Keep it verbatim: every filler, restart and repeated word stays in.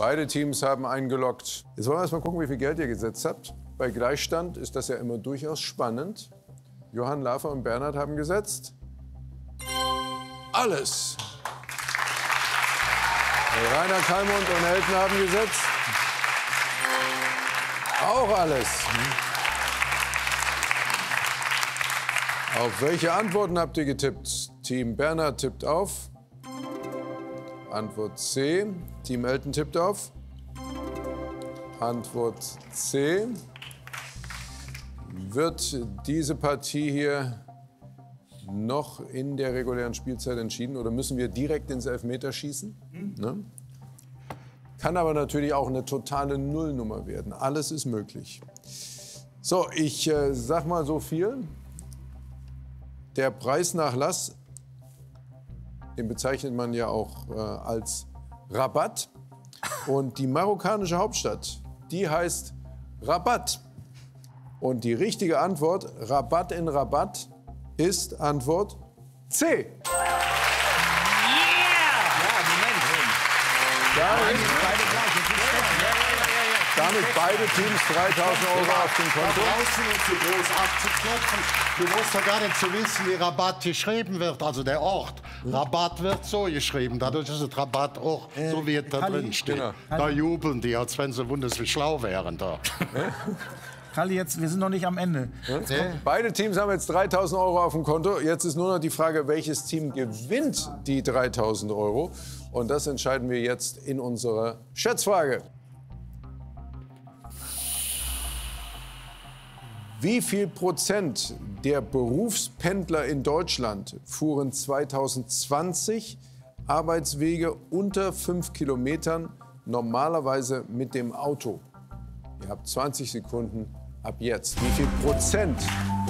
Beide Teams haben eingeloggt. Jetzt wollen wir erst mal gucken, wie viel Geld ihr gesetzt habt. Bei Gleichstand ist das ja immer durchaus spannend. Johann Lafer und Bernhard haben gesetzt alles. Rainer Kallmund und Elton haben gesetzt auch alles. Auf welche Antworten habt ihr getippt? Team Bernhard tippt auf. Antwort C. Team Elton tippt auf. Antwort C. Wird diese Partie hier noch in der regulären Spielzeit entschieden oder müssen wir direkt ins Elfmeterschießen? Mhm. Ne? Kann aber natürlich auch eine totale Nullnummer werden. Alles ist möglich. So, ich äh, sag mal so viel. Der Preisnachlass, den bezeichnet man ja auch äh, als Rabat. Und die marokkanische Hauptstadt, die heißt Rabat. Und die richtige Antwort, Rabat in Rabat, ist Antwort C. Yeah! Ja, Moment. Damit, damit beide Teams dreitausend Euro auf dem Konto. Da brauchst du nicht so groß abzuklopfen. Du musst doch gar nicht zu wissen, wie Rabat geschrieben wird, also der Ort. Rabat wird so geschrieben, dadurch ist es Rabat auch, äh, so wie es da drin steht. Genau. Da jubeln die, als wenn sie wunders wie schlau wären da. Kalli, jetzt, wir sind noch nicht am Ende. Ja? Beide Teams haben jetzt dreitausend Euro auf dem Konto. Jetzt ist nur noch die Frage, welches Team gewinnt die dreitausend Euro. Und das entscheiden wir jetzt in unserer Schätzfrage. Wie viel Prozent der Berufspendler in Deutschland fuhren zweitausendzwanzig Arbeitswege unter fünf Kilometern normalerweise mit dem Auto? Ihr habt zwanzig Sekunden ab jetzt. Wie viel Prozent